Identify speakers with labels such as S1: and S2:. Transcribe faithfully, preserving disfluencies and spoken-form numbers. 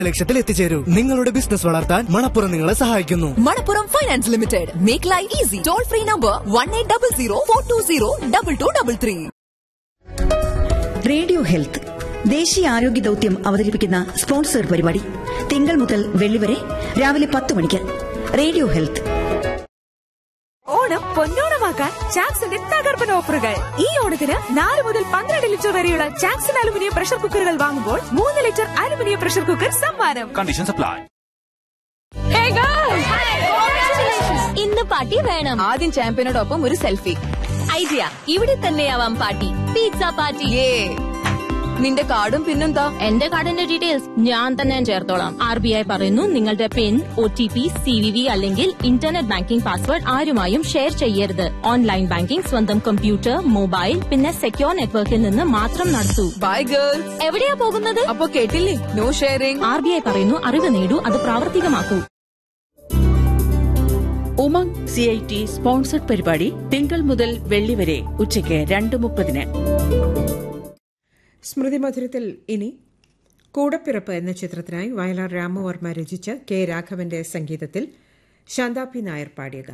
S1: ലക്ഷ്യത്തിൽ എത്തിച്ചേരൂ. നിങ്ങളുടെ ബിസിനസ് വളർത്താൻ മണപ്പുറം നിങ്ങളെ സഹായിക്കുന്നു.
S2: Manappuram finance limited. Make life easy. Toll free number one eight double zero four to zero double two double three.
S3: Radio health ദേശീയ ആരോഗ്യ ദൌത്യം അവതരിപ്പിക്കുന്ന സ്പോൺസർ പരിപാടി തിങ്കൾ മുതൽ വെള്ളി വരെ രാവിലെ പത്ത് മണിക്ക്. Radio health.
S4: ഓണം പൊന്നോണമാക്കാൻ ചാക്സിന്റെ തകർപ്പൻ ഓഫറുകൾ. ഈ ഓണത്തിന് നാല് മുതൽ പന്ത്രണ്ട് ലിറ്റർ വരെയുള്ള ചാക്സൺ അലുമിനിയം പ്രഷർ കുക്കറുകൾ വാങ്ങുമ്പോൾ മൂന്ന് ലിറ്റർ അലുമിനിയം പ്രഷർ കുക്കർ സമ്മാനം.
S5: Conditions apply.
S6: ഇന്ന് പാർട്ടി വേണം.
S2: ആദ്യം ചാമ്പ്യനോടൊപ്പം ഒരു സെൽഫി.
S6: ഐഡിയ ഇവിടെ തന്നെയാവാം പാർട്ടി. Pizza party.
S2: നിന്റെ കാർഡും പിന്നെന്താ?
S6: എന്റെ കാർഡിന്റെ ഡീറ്റെയിൽസ് ഞാൻ തന്നെ ചേർത്തോളാം. ആർ ബി ഐ പറയുന്നു നിങ്ങളുടെ പിൻ, O T P, C V V അല്ലെങ്കിൽ ഇന്റർനെറ്റ് ബാങ്കിംഗ് പാസ്വേഡ് ആരുമായും ഷെയർ ചെയ്യരുത്. ഓൺലൈൻ ബാങ്കിംഗ് സ്വന്തം കമ്പ്യൂട്ടർ, മൊബൈൽ പിന്നെ സെക്യൂർ നെറ്റ്വർക്കിൽ നിന്ന് മാത്രം നടത്തൂ.
S2: By girls.
S6: എവിടെയാ പോകുന്നത്?
S2: അപ്പൊ കേട്ടില്ലേ, no sharing.
S6: R B I പറയുന്നു അറിവ് നേടൂ, അത് പ്രാവർത്തികമാക്കൂ.
S7: Umang C I T sponsored പരിപാടി തിങ്കൾ മുതൽ വെള്ളി വരെ ഉച്ചയ്ക്ക് രണ്ട് മുപ്പതിന്.
S8: സ്മൃതി മധുരത്തിൽ ഇനി കൂടപ്പിറപ്പ് എന്ന ചിത്രത്തിനായി വയലാർ രാമവർമ്മ രചിച്ച് കെ രാഘവന്റെ സംഗീതത്തിൽ ശാന്താപി നായർ പാടിയ